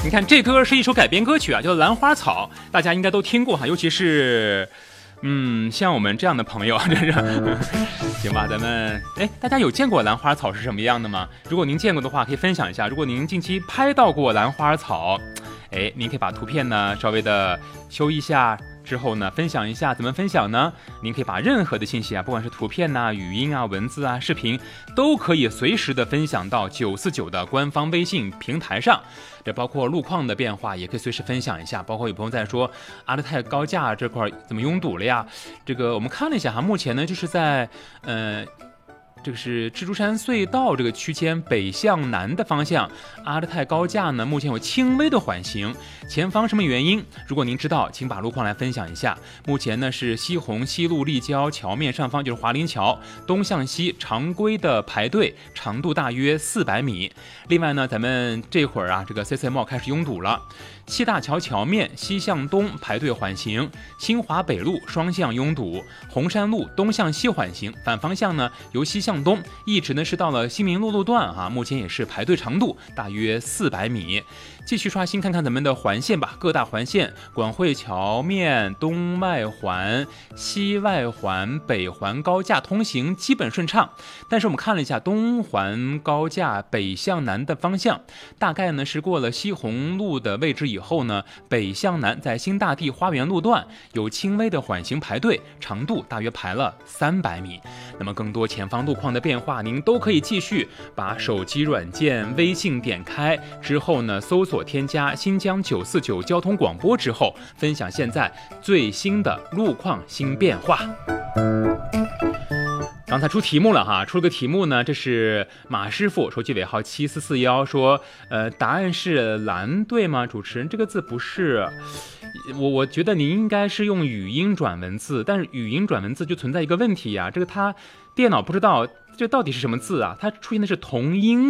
你看这歌是一首改编歌曲啊，叫《兰花草》，大家应该都听过哈，尤其是像我们这样的朋友，真是行吧？咱们大家有见过兰花草是什么样的吗？如果您见过的话，可以分享一下。如果您近期拍到过兰花草，您可以把图片呢稍微的修一下。之后呢，分享一下，怎么分享呢？您可以把任何的信息啊，不管是图片啊、语音啊、文字啊、视频，都可以随时的分享到949的官方微信平台上。这包括路况的变化，也可以随时分享一下。包括有朋友在说阿勒泰高架这块怎么拥堵了呀？这个我们看了一下哈，目前呢就是在这个是蜘蛛山隧道这个区间北向南的方向，阿勒泰高架呢目前有轻微的缓行，前方什么原因？如果您知道，请把路况来分享一下。目前呢是西红西路立交桥面上方，就是华林桥东向西常规的排队长度大约400米。另外呢，咱们这会儿啊，这个 CC Mall 开始拥堵了。西大桥桥面西向东排队缓行，新华北路双向拥堵，红山路东向西缓行，反方向呢由西向东一直呢是到了新民路路段啊，目前也是排队长度大约400米。继续刷新看看咱们的环线吧，各大环线，广汇桥面东外环、西外环、北环高架通行基本顺畅，但是我们看了一下东环高架北向南的方向，大概呢是过了西红路的位置以后呢，北向南在新大地花园路段有轻微的缓行排队，长度大约排了300米。那么更多前方路况的变化，您都可以继续把手机软件微信点开之后呢，搜索添加新疆949交通广播之后，分享现在最新的路况新变化。刚才出题目了哈，出了个题目呢，这是马师傅手机尾号7441说，答案是蓝对吗？主持人，这个字不是，我觉得您应该是用语音转文字，但是语音转文字就存在一个问题呀，这个它电脑不知道这到底是什么字啊，它出现的是同音